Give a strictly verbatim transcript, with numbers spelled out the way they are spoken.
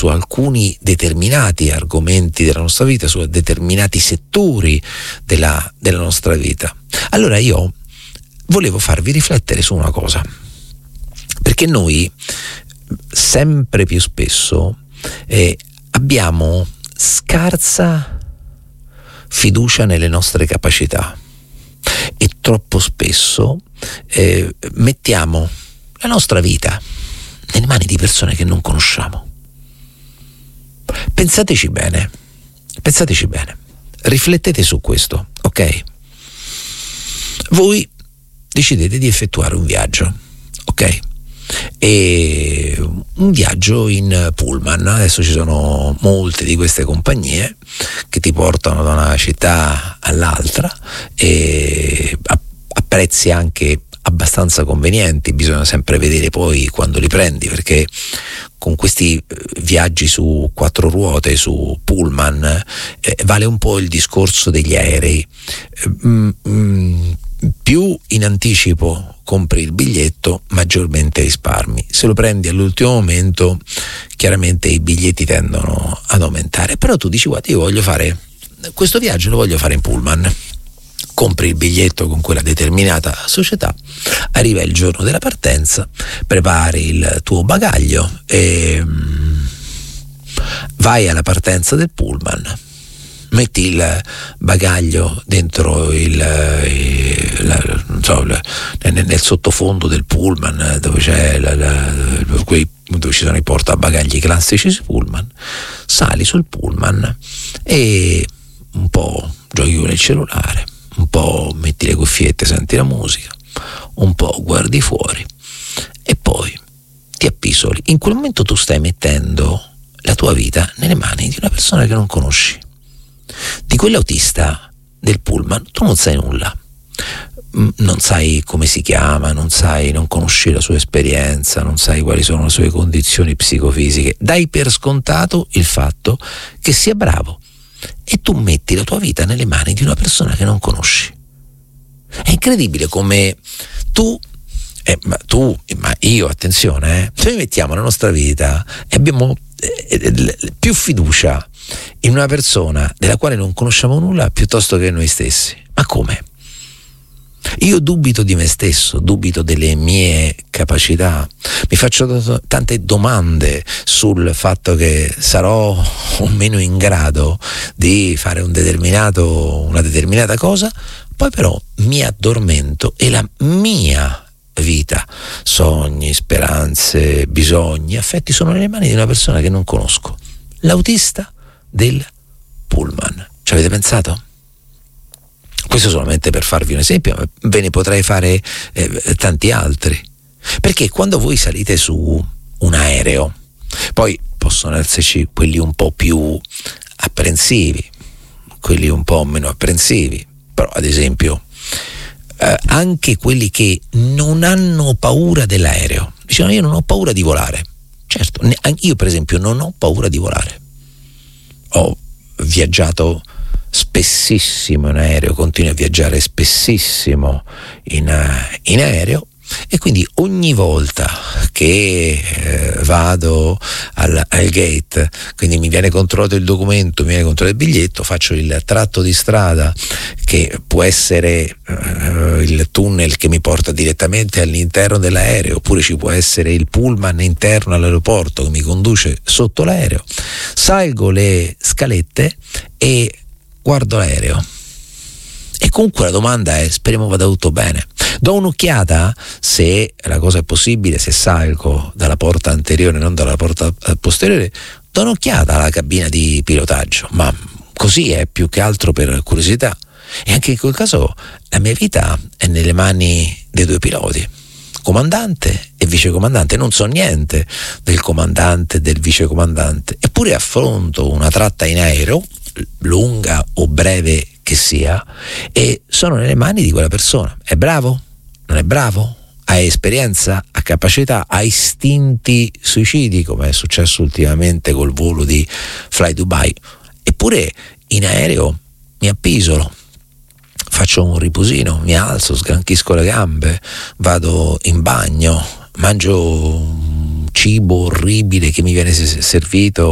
su alcuni determinati argomenti della nostra vita, su determinati settori della, della nostra vita. Allora io volevo farvi riflettere su una cosa, perché noi sempre più spesso eh, abbiamo scarsa fiducia nelle nostre capacità e troppo spesso eh, mettiamo la nostra vita nelle mani di persone che non conosciamo. Pensateci bene, pensateci bene, riflettete su questo, ok? Voi decidete di effettuare un viaggio, ok? E un viaggio in pullman. Adesso ci sono molte di queste compagnie che ti portano da una città all'altra e a, a prezzi anche abbastanza convenienti. Bisogna sempre vedere poi quando li prendi, perché con questi viaggi su quattro ruote, su pullman, eh, vale un po' il discorso degli aerei. Mm, mm, più in anticipo compri il biglietto, maggiormente risparmi. Se lo prendi all'ultimo momento, chiaramente i biglietti tendono ad aumentare. Però tu dici: guarda, io voglio fare questo viaggio, lo voglio fare in pullman. Compri il biglietto con quella determinata società, arriva il giorno della partenza, prepari il tuo bagaglio e vai alla partenza del pullman. Metti il bagaglio dentro il, il la, non so, nel, nel sottofondo del pullman, dove c'è la, la, quei, dove ci sono i portabagagli classici su pullman. Sali sul pullman e un po' giochi con il cellulare, un po' metti le cuffiette, senti la musica, un po' guardi fuori e poi ti appisoli. In quel momento tu stai mettendo la tua vita nelle mani di una persona che non conosci. Di quell'autista del pullman tu non sai nulla, non sai come si chiama, non sai, non conosci la sua esperienza, non sai quali sono le sue condizioni psicofisiche. Dai per scontato il fatto che sia bravo e tu metti la tua vita nelle mani di una persona che non conosci. È incredibile come tu eh, ma tu, ma io, attenzione, eh, noi mettiamo la nostra vita e abbiamo eh, più fiducia in una persona della quale non conosciamo nulla piuttosto che noi stessi. Ma come? Io dubito di me stesso, dubito delle mie capacità, mi faccio tante domande sul fatto che sarò o meno in grado di fare un determinato, una determinata cosa, poi però mi addormento e la mia vita, sogni, speranze, bisogni, affetti sono nelle mani di una persona che non conosco, l'autista del pullman. Ci avete pensato? Questo solamente per farvi un esempio, ma ve ne potrei fare eh, tanti altri. Perché quando voi salite su un aereo, poi possono esserci quelli un po' più apprensivi, quelli un po' meno apprensivi, però ad esempio eh, anche quelli che non hanno paura dell'aereo, dicono: io non ho paura di volare. Certo, io per esempio non ho paura di volare. Ho viaggiato spessissimo in aereo, continuo a viaggiare spessissimo in, in aereo, e quindi ogni volta che eh, vado al, al gate, quindi mi viene controllato il documento, mi viene controllato il biglietto, faccio il tratto di strada che può essere eh, il tunnel che mi porta direttamente all'interno dell'aereo, oppure ci può essere il pullman interno all'aeroporto che mi conduce sotto l'aereo, salgo le scalette e guardo l'aereo. E comunque la domanda è: speriamo vada tutto bene. Do un'occhiata, se la cosa è possibile, se salgo dalla porta anteriore, non dalla porta posteriore, do un'occhiata alla cabina di pilotaggio, ma così è più che altro per curiosità. E anche in quel caso la mia vita è nelle mani dei due piloti, comandante e vicecomandante. Non so niente del comandante e del vicecomandante, eppure affronto una tratta in aereo, lunga o breve che sia, e sono nelle mani di quella persona. È bravo? Non è bravo? Ha esperienza? Ha capacità? Ha istinti suicidi, come è successo ultimamente col volo di Fly Dubai? Eppure in aereo mi appisolo, faccio un riposino, mi alzo, sgranchisco le gambe, vado in bagno, mangio un cibo orribile che mi viene servito